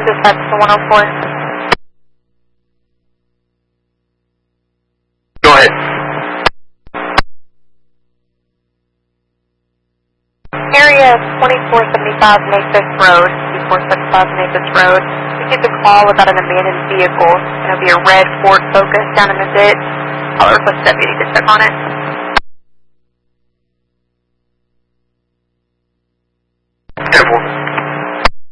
dispatch to 104. Go ahead. Area 2475 Nathan Road, 2475 Nathan Road. We received a call about an abandoned vehicle. It'll be a red Ford Focus down in the ditch. I'll request a deputy to check on it.